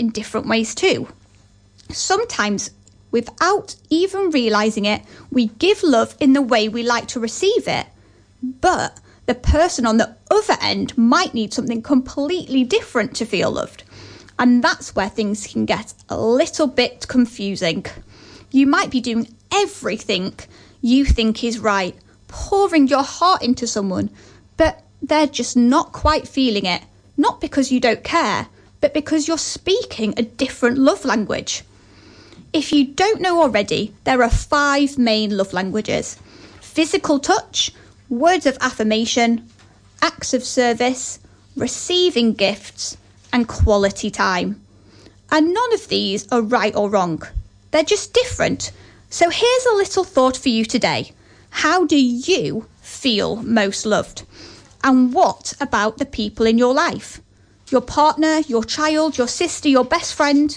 in different ways too. Sometimes, without even realising it, we give love in the way we like to receive it. But the person on the other end might need something completely different to feel loved. And that's where things can get a little bit confusing. You might be doing everything you think is right, pouring your heart into someone, but they're just not quite feeling it. Not because you don't care, but because you're speaking a different love language. If you don't know already, there are 5 main love languages: physical touch, words of affirmation, acts of service, receiving gifts, and quality time. And none of these are right or wrong. They're just different. So here's a little thought for you today. How do you feel most loved? And what about the people in your life? Your partner, your child, your sister, your best friend?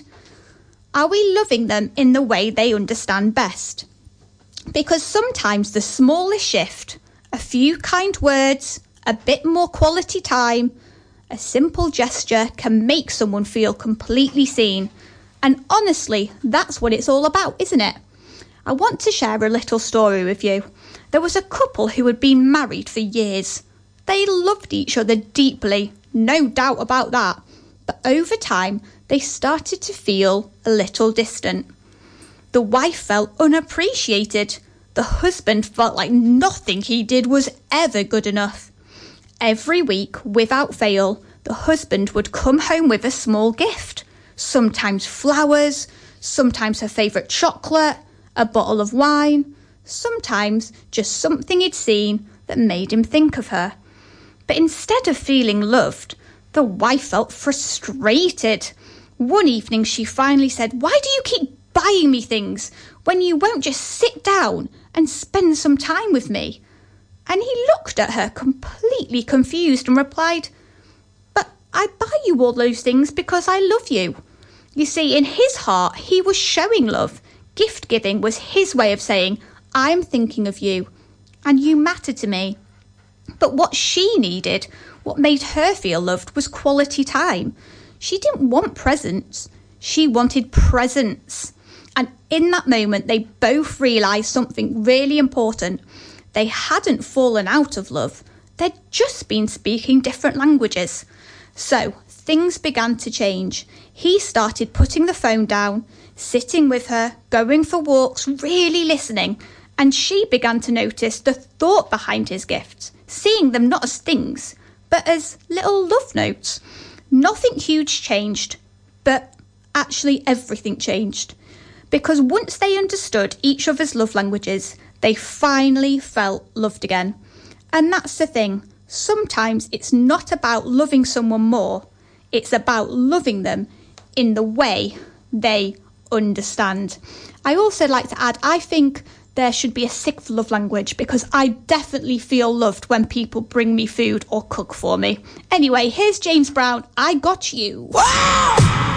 Are we loving them in the way they understand best? Because sometimes the smallest shift, a few kind words, a bit more quality time, a simple gesture can make someone feel completely seen. And honestly, that's what it's all about, isn't it? I want to share a little story with you. There was a couple who had been married for years. They loved each other deeply, no doubt about that. But over time, they started to feel a little distant. The wife felt unappreciated. The husband felt like nothing he did was ever good enough. Every week, without fail, the husband would come home with a small gift. Sometimes flowers, sometimes her favourite chocolate, a bottle of wine, sometimes just something he'd seen that made him think of her. But instead of feeling loved, the wife felt frustrated. One evening she finally said, "Why do you keep buying me things when you won't just sit down and spend some time with me?" And he looked at her completely confused and replied, "But I buy you all those things because I love you." You see, in his heart, he was showing love. Gift giving was his way of saying, "I'm thinking of you and you matter to me." But what she needed, what made her feel loved, was quality time. She didn't want presents. She wanted presence. And in that moment, they both realised something really important. They hadn't fallen out of love. They'd just been speaking different languages. So things began to change. He started putting the phone down, sitting with her, going for walks, really listening. And she began to notice the thought behind his gifts, seeing them not as things, but as little love notes. Nothing huge changed, but actually everything changed. Because once they understood each other's love languages, they finally felt loved again. And that's the thing. Sometimes it's not about loving someone more. It's about loving them in the way they understand. I also like to add, I think there should be a 6th love language, because I definitely feel loved when people bring me food or cook for me. Anyway, here's James Brown, I Got You. Wow!